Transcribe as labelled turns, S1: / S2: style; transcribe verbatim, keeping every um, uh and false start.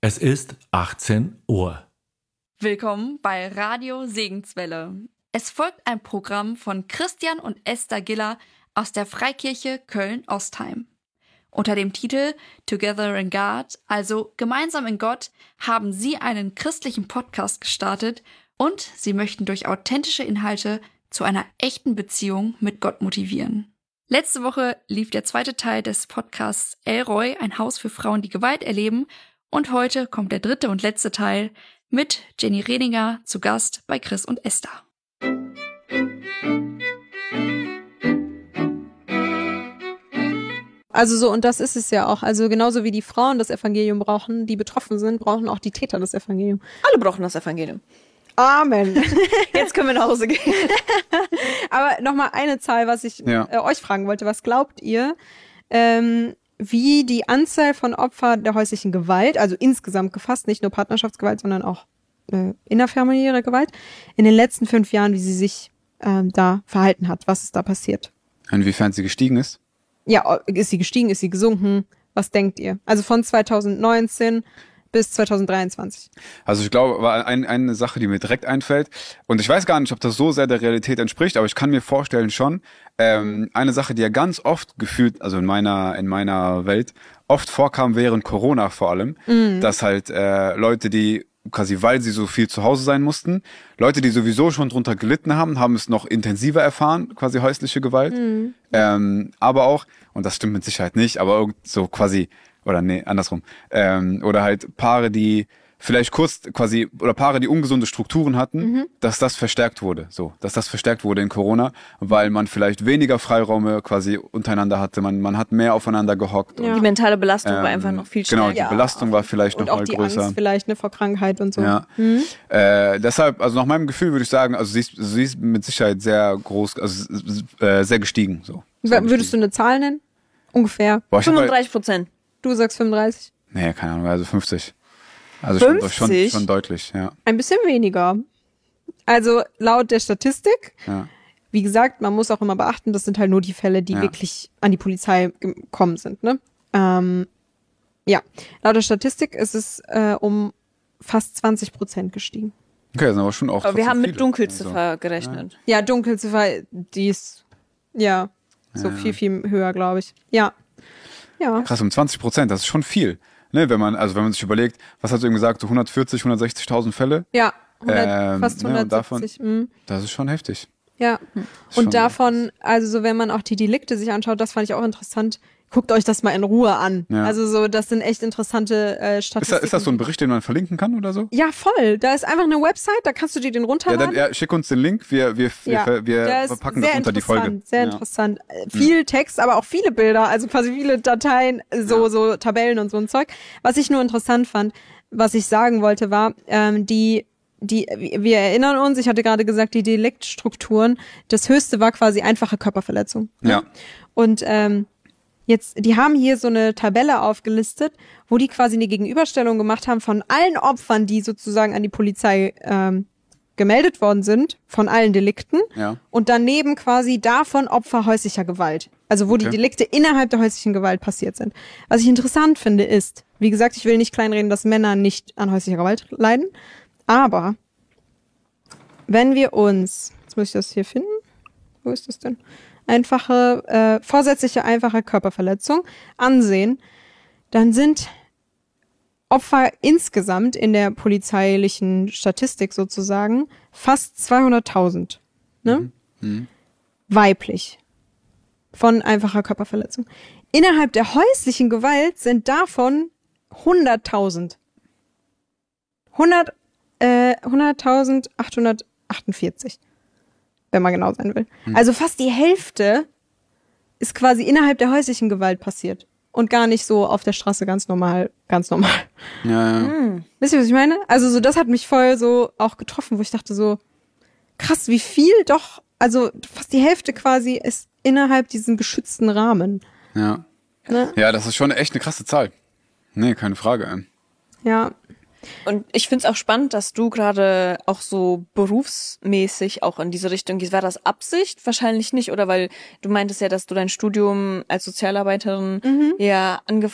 S1: Es ist achtzehn Uhr.
S2: Willkommen bei Radio Segenswelle. Es folgt ein Programm von Christian und Esther Giller aus der Freikirche Köln-Ostheim. Unter dem Titel Together in God, also Gemeinsam in Gott, haben sie einen christlichen Podcast gestartet und sie möchten durch authentische Inhalte zu einer echten Beziehung mit Gott motivieren. Letzte Woche lief der zweite Teil des Podcasts Elroy, ein Haus für Frauen, die Gewalt erleben, und heute kommt der dritte und letzte Teil mit Jenny Redinger zu Gast bei Chris und Esther.
S3: Also so, und das ist es ja auch. Also genauso wie die Frauen das Evangelium brauchen, die betroffen sind, brauchen auch die Täter das Evangelium.
S4: Alle brauchen das Evangelium.
S3: Amen.
S4: Jetzt können wir nach Hause gehen.
S3: Aber nochmal eine Zahl, was ich
S5: Ja.
S3: äh, euch fragen wollte. Was glaubt ihr, ähm, wie die Anzahl von Opfern der häuslichen Gewalt, also insgesamt gefasst, nicht nur Partnerschaftsgewalt, sondern auch äh, innerfamiliäre Gewalt, in den letzten fünf Jahren, wie sie sich ähm, da verhalten hat? Was ist da passiert?
S5: Inwiefern sie gestiegen ist?
S3: Ja, ist sie gestiegen, ist sie gesunken? Was denkt ihr? Also von zweitausendneunzehn bis zweitausenddreiundzwanzig.
S5: Also ich glaube, war ein, eine Sache, die mir direkt einfällt, und ich weiß gar nicht, ob das so sehr der Realität entspricht, aber ich kann mir vorstellen schon, ähm, eine Sache, die ja ganz oft gefühlt, also in meiner in meiner Welt, oft vorkam während Corona vor allem,
S3: Mhm.
S5: dass halt äh, Leute, die quasi, weil sie so viel zu Hause sein mussten, Leute, die sowieso schon drunter gelitten haben, haben es noch intensiver erfahren, quasi häusliche Gewalt.
S3: Mhm.
S5: Ähm, aber auch, und das stimmt mit Sicherheit nicht, aber irgend so quasi, oder nee, andersrum, ähm, oder halt Paare, die vielleicht kurz quasi, oder Paare, die ungesunde Strukturen hatten,
S3: Mhm.
S5: dass das verstärkt wurde, so, dass das verstärkt wurde in Corona, weil man vielleicht weniger Freiräume quasi untereinander hatte, man, man hat mehr aufeinander gehockt.
S3: Ja.
S4: Die mentale Belastung war
S5: Ähm,
S4: einfach noch viel
S5: Genau,
S4: stärker.
S5: die
S3: Ja,
S5: Belastung war vielleicht
S3: Und
S5: noch
S3: auch
S5: mal
S3: die
S5: größer.
S3: Angst vielleicht, ne, vor Krankheit und so.
S5: Ja.
S3: Mhm.
S5: Äh, deshalb, also nach meinem Gefühl würde ich sagen, also sie ist, sie ist mit Sicherheit sehr groß, also äh, sehr gestiegen. So. Sehr
S3: W- Würdest du eine Zahl nennen? Ungefähr.
S5: Boah, ich hab mal-
S4: fünfunddreißig Prozent.
S3: Du sagst fünfunddreißig.
S5: Nee, keine Ahnung, also fünfzig. Also schon, schon,
S4: fünfzig?
S5: schon deutlich, ja.
S3: Ein bisschen weniger. Also laut der Statistik,
S5: ja.
S3: wie gesagt, man muss auch immer beachten, das sind halt nur die Fälle, die
S5: Ja.
S3: wirklich an die Polizei gekommen sind. Ne? Ähm, ja, laut der Statistik ist es äh, um fast zwanzig Prozent gestiegen.
S5: Okay, das sind aber schon auch.
S4: Aber wir
S5: trotzdem
S4: haben mit
S5: viele.
S4: Dunkelziffer
S5: Also,
S4: gerechnet.
S3: Ja, Dunkelziffer, die ist, ja, so
S5: Ja.
S3: viel, viel höher, glaube ich. Ja. Ja.
S5: krass, um zwanzig Prozent, das ist schon viel. Ne, wenn man, also wenn man sich überlegt, was hast du eben gesagt, so hundertvierzig, hundertsechzigtausend Fälle,
S3: Ja, hundert,
S5: Ähm,
S3: fast
S5: ne, und davon-
S3: hundertsiebzig. mhm.
S5: das ist schon heftig.
S3: Ja.
S5: Ist
S3: Und
S5: schon-
S3: davon, also so wenn man auch die Delikte sich anschaut, das fand ich auch interessant. Guckt euch das mal in Ruhe an.
S5: Ja.
S3: Also so, das sind echt interessante äh,
S5: Ist,
S3: Statistiken.
S5: da, ist das so ein Bericht, den man verlinken kann oder so?
S3: Ja, voll. Da ist einfach eine Website, da kannst du dir den
S5: Ja,
S3: runterladen.
S5: dann ja, schick uns den Link, wir, wir,
S3: Ja,
S5: wir, wir
S3: der ist
S5: verpacken
S3: sehr
S5: das unter die Folge.
S3: interessant, Sehr
S5: ja.
S3: interessant. Äh, Viel Text, aber auch viele Bilder, also quasi viele Dateien, so, so Tabellen und so ein Zeug. Was ich nur interessant fand, was ich sagen wollte, war, ähm, die Die, wir erinnern uns, ich hatte gerade gesagt, die Deliktstrukturen, das höchste war quasi einfache Körperverletzung. Ne?
S5: Ja.
S3: Und ähm, jetzt, die haben hier so eine Tabelle aufgelistet, wo die quasi eine Gegenüberstellung gemacht haben von allen Opfern, die sozusagen an die Polizei ähm, gemeldet worden sind, von allen Delikten.
S5: Ja.
S3: Und daneben quasi davon Opfer häuslicher Gewalt. Also wo die
S5: Okay.
S3: Delikte innerhalb der häuslichen Gewalt passiert sind. Was ich interessant finde ist, wie gesagt, ich will nicht kleinreden, dass Männer nicht an häuslicher Gewalt leiden, aber wenn wir uns, jetzt muss ich das hier finden, wo ist das denn? Einfache, äh, vorsätzliche einfache Körperverletzung ansehen, dann sind Opfer insgesamt in der polizeilichen Statistik sozusagen fast zweihunderttausend, ne?
S5: Mhm.
S3: Weiblich. Von einfacher Körperverletzung. Innerhalb der häuslichen Gewalt sind davon hunderttausend. hundert, äh, hunderttausendachthundertachtundvierzig. Wenn man genau sein will.
S5: Hm.
S3: Also fast die Hälfte ist quasi innerhalb der häuslichen Gewalt passiert. Und gar nicht so auf der Straße ganz normal, ganz normal.
S5: Ja, ja.
S4: Hm.
S3: Wisst ihr, was ich meine? Also so, das hat mich voll so auch getroffen, wo ich dachte so, krass, wie viel doch, also fast die Hälfte quasi ist innerhalb diesen geschützten Rahmen.
S5: Ja.
S3: Ne?
S5: Ja, das ist schon echt eine krasse Zahl. Nee, keine Frage. ey.
S3: Ja.
S4: Und ich find's auch spannend, dass du gerade auch so berufsmäßig auch in diese Richtung gehst. War das Absicht? Wahrscheinlich nicht, oder? Weil du meintest ja, dass du dein Studium als Sozialarbeiterin
S3: Mhm.
S4: ja